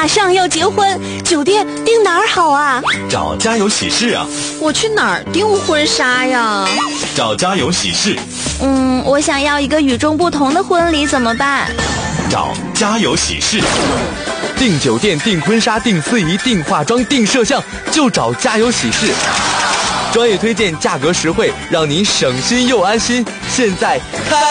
马上要结婚，酒店订哪儿好啊？ 找家有喜事啊。 我去哪儿订婚纱呀？ 找家有喜事。 我想要一个与众不同的婚礼，怎么办？ 找家有喜事。 订酒店、订婚纱、订司仪、订化妆、订摄像，就找家有喜事。专业推荐，价格实惠，让您省心又安心。现在开